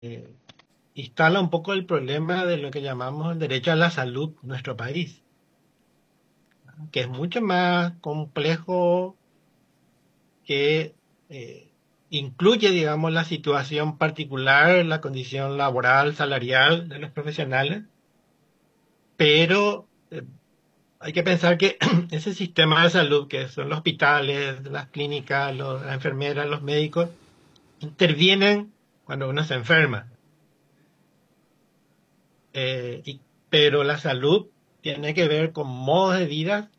eh, instala un poco el problema de lo que llamamos el derecho a la salud en nuestro país, que es mucho más complejo, que incluye, digamos, la situación particular, la condición laboral, salarial de los profesionales, pero hay que pensar que ese sistema de salud, que son los hospitales, las clínicas, las enfermeras, los médicos, intervienen cuando uno se enferma. Eh, y- pero la salud tiene que ver con modos de vida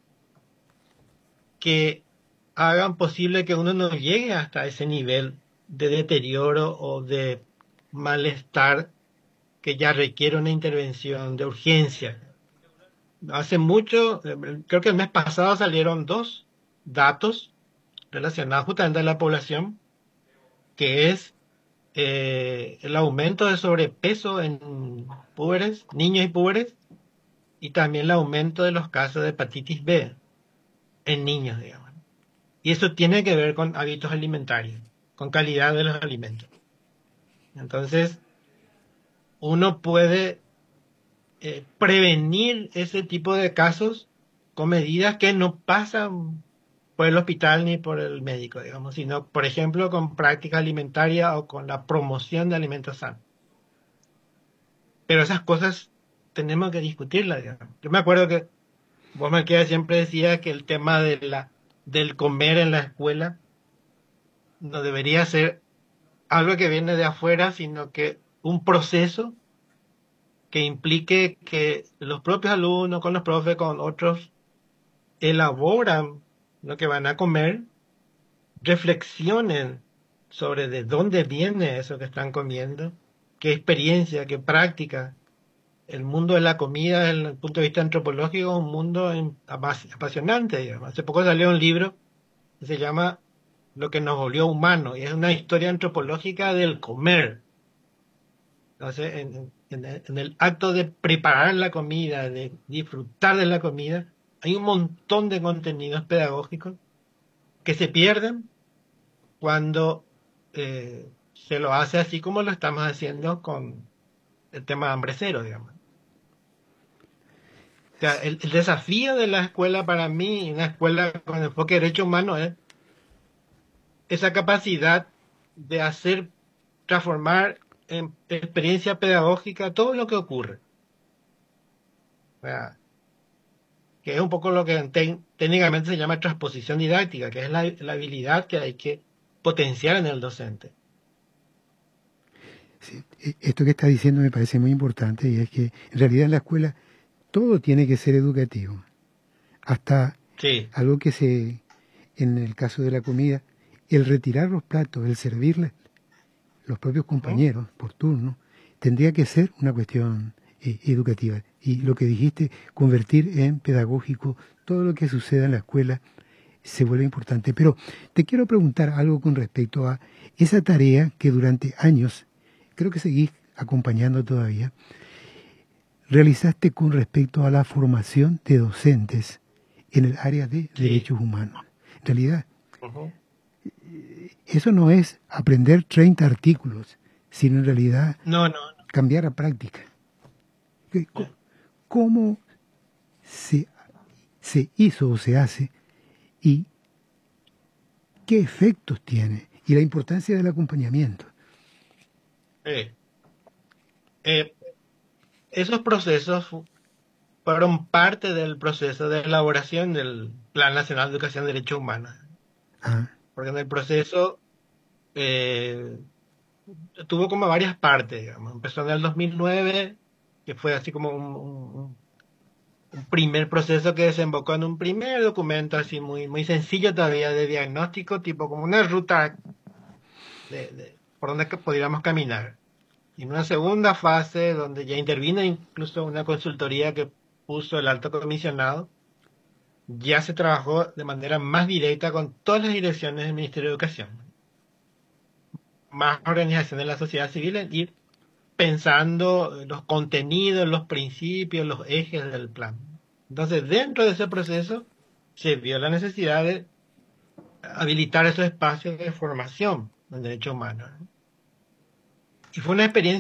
que hagan posible que uno no llegue hasta ese nivel de deterioro o de malestar que ya requiere una intervención de urgencia. Hace mucho, creo que el mes pasado salieron dos datos relacionados justamente a la población, que es el aumento de sobrepeso en púberes, niños y púberes, y también el aumento de los casos de hepatitis B en niños, digamos. Y eso tiene que ver con hábitos alimentarios, con calidad de los alimentos. Entonces, uno puede prevenir ese tipo de casos con medidas que no pasan por el hospital ni por el médico, digamos, sino, por ejemplo, con práctica alimentaria o con la promoción de alimentos sanos. Pero esas cosas tenemos que discutirlas, digamos. Yo me acuerdo que vos, Marqués, siempre decías que el tema del comer en la escuela no debería ser algo que viene de afuera, sino que un proceso que implique que los propios alumnos, con los profes, con otros, elaboran lo que van a comer, reflexionen sobre de dónde viene eso que están comiendo, qué experiencia, qué práctica. El mundo de la comida, desde el punto de vista antropológico, es un mundo apasionante, digamos. Hace poco salió un libro que se llama Lo que nos volvió humanos, y es una historia antropológica del comer. Entonces, en el acto de preparar la comida, de disfrutar de la comida, hay un montón de contenidos pedagógicos que se pierden cuando se lo hace así como lo estamos haciendo con el tema de hambre cero, digamos. O sea, el desafío de la escuela para mí, una escuela con enfoque de derechos humanos, es esa capacidad de hacer, transformar en experiencia pedagógica todo lo que ocurre. O sea, que es un poco lo que técnicamente se llama transposición didáctica, que es la habilidad que hay que potenciar en el docente. Sí, esto que está diciendo me parece muy importante y es que en realidad en la escuela todo tiene que ser educativo. Hasta Sí. algo que en el caso de la comida, el retirar los platos, el servirle los propios Ujú. compañeros por turno, tendría que ser una cuestión educativa. Y lo que dijiste, convertir en pedagógico todo lo que suceda en la escuela se vuelve importante. Pero te quiero preguntar algo con respecto a esa tarea que durante años, creo que seguís acompañando todavía, realizaste con respecto a la formación de docentes en el área de Sí. derechos humanos. En realidad, Ujú. eso no es aprender 30 artículos, sino en realidad No, no, cambiar a práctica. no. ¿Cómo se, se hizo o se hace y qué efectos tiene? Y la importancia del acompañamiento. Eh, eh, esos procesos fueron parte del proceso de elaboración del Plan Nacional de Educación de Derechos Humanos, Ah, porque en el proceso eh, tuvo como varias partes, digamos. Empezó en el 2009, que fue así como un primer proceso que desembocó en un primer documento así muy, muy sencillo todavía de diagnóstico, tipo como una ruta por donde podríamos caminar. Y una segunda fase donde ya intervino incluso una consultoría que puso el alto comisionado, ya se trabajó de manera más directa con todas las direcciones del Ministerio de Educación, más organizaciones de la sociedad civil, en ir pensando los contenidos, los principios, los ejes del plan. Entonces, dentro de ese proceso, se vio la necesidad de habilitar esos espacios de formación en derechos humanos, ¿no? Y fue una experiencia